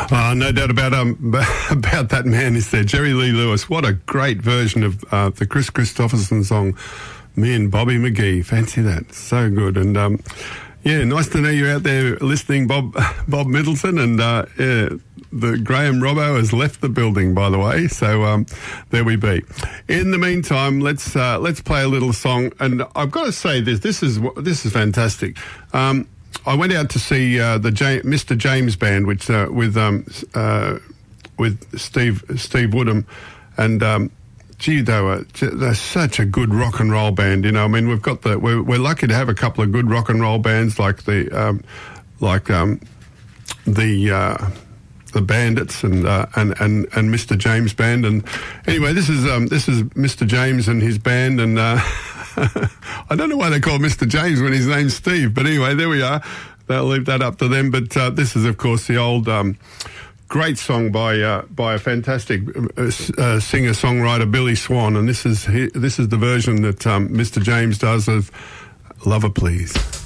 No doubt about that man, is there. Jerry Lee Lewis. What a great version of the Chris Christopherson song, Me and Bobby McGee. Fancy that. So good. And yeah, nice to know you're out there listening, Bob Middleton. And the Graham Robbo has left the building, by the way. So there we be. In the meantime, let's play a little song. And I've got to say this. This is fantastic. I went out to see the Mr. James Band, which with Steve Woodham, and gee, they're such a good rock and roll band. You know, I mean, we're lucky to have a couple of good rock and roll bands like the Bandits and Mr. James Band. And anyway, this is Mr. James and his band, and I don't know why they call Mr. James when his name's Steve, but anyway, there we are. They'll leave that up to them. But this is, of course, the old great song by a fantastic singer-songwriter, Billy Swan, and this is the version that Mr. James does of "Lover Please."